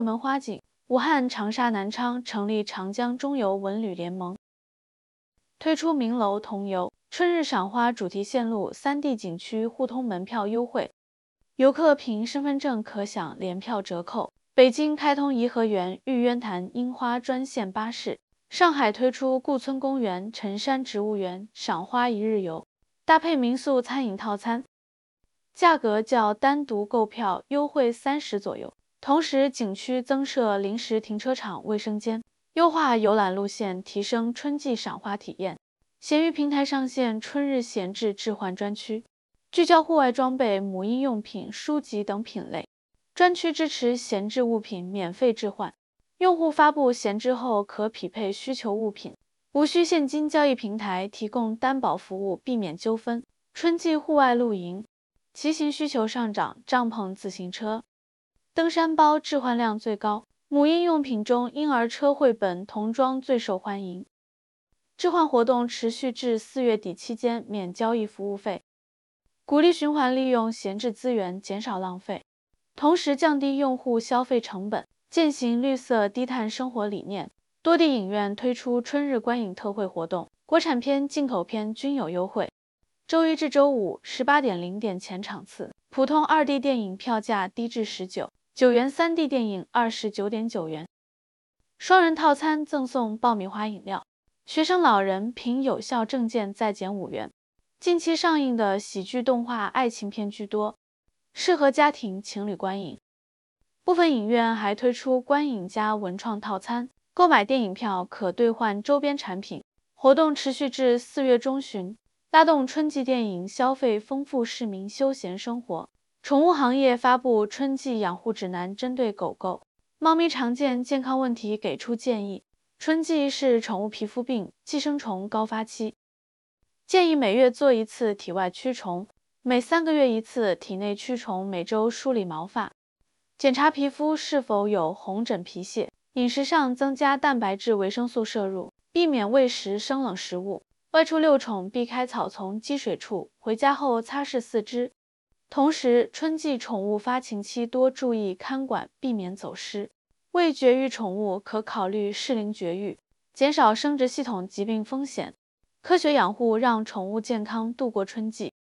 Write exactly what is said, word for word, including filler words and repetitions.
门花景，武汉、长沙、南昌成立长江中游文旅联盟，推出名楼同游、春日赏花主题线路三地景区互通门票优惠，游客凭身份证可享联票折扣。北京开通颐和园、玉渊潭樱花专线巴士，上海推出顾村公园、辰山植物园赏花一日游，搭配民宿餐饮套餐，价格较单独购票优惠三十左右。同时，景区增设临时停车场、卫生间，优化游览路线，提升春季赏花体验。闲鱼平台上线春日闲置置换专区，聚焦户外装备、母婴用品、书籍等品类。专区支持闲置物品免费置换，用户发布闲置后可匹配需求物品，无需现金交易。平台提供担保服务，避免纠纷。春季户外露营、骑行需求上涨，帐篷、自行车、登山包置换量最高。母婴用品中，婴儿车、绘本、童装最受欢迎。置换活动持续至四月底期间，免交易服务费，鼓励循环利用闲置资源，减少浪费。同时降低用户消费成本，践行绿色低碳生活理念。多地影院推出春日观影特惠活动，国产片、进口片均有优惠。周一至周五十八点零点前场次，普通 二 D 电影票价低至十九元， 三 D 电影二十九点九元。双人套餐赠送爆米花饮料，学生老人凭有效证件再减五元。近期上映的喜剧动画、爱情片居多，适合家庭情侣观影。部分影院还推出观影加文创套餐，购买电影票可兑换周边产品。活动持续至四月中旬，拉动春季电影消费，丰富市民休闲生活。宠物行业发布春季养护指南，针对狗狗、猫咪常见健康问题给出建议。春季是宠物皮肤病、寄生虫高发期，建议每月做一次体外驱虫，每三个月一次体内驱虫，每周梳理毛发，检查皮肤是否有红疹皮屑。饮食上增加蛋白质、维生素摄入，避免喂食生冷食物。外出遛宠避开草丛、积水处，回家后擦拭四肢。同时，春季宠物发情期多注意看管，避免走失。未绝育宠物可考虑适龄绝育，减少生殖系统疾病风险。科学养护让宠物健康度过春季。